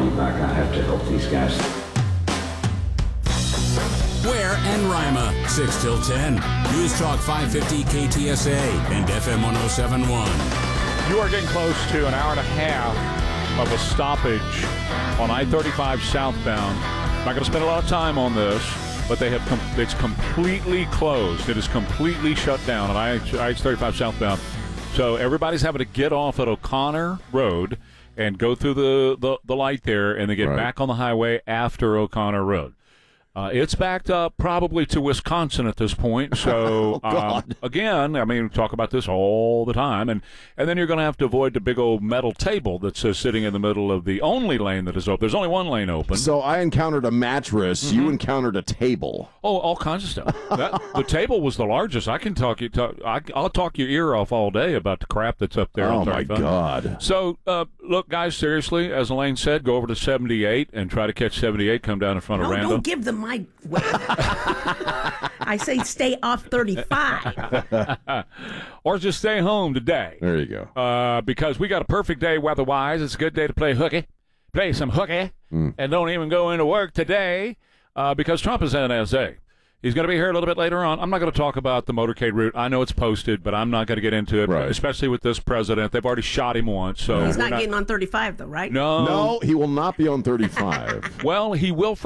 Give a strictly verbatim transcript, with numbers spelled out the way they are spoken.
call you back. I have to help these guys. Ware and Rima, six till ten. News Talk five fifty K T S A and F M one oh seven point one. You are getting close to an hour and a half of a stoppage on I thirty-five southbound. I'm not going to spend a lot of time on this, but they have com- it's completely closed. It is completely shut down on I thirty-five southbound. So everybody's having to get off at O'Connor Road and go through the, the, the light there, and then get Right. back on the highway after O'Connor Road. Uh, it's backed up probably to Wisconsin at this point. So, Oh, God. um, again, I mean, we talk about this all the time. And, and then you're going to have to avoid the big old metal table that's uh, sitting in the middle of the only lane that is open. There's only one lane open. So I encountered a mattress. Mm-hmm. You encountered a table. Oh, all kinds of stuff. That, the table was the largest. I can talk you. Talk, I, I'll talk your ear off all day about the crap that's up there. Oh, on my thirty-five. God. So, uh, look, guys, seriously, as Elaine said, go over to seventy-eight and try to catch seventy-eight. Come down in front No, of Randall. don't give them my. I say stay off thirty-five. Or just stay home today. There you go. Uh, because we got a perfect day weather-wise. It's a good day to play hooky. Play some hooky. Mm. And don't even go into work today uh, because Trump is in N S A. He's going to be here a little bit later on. I'm not going to talk about the motorcade route. I know it's posted, but I'm not going to get into it, Right. especially with this president. They've already shot him once. So He's we're not getting on thirty-five, though, right? No. No, he will not be on thirty-five. Well, he will for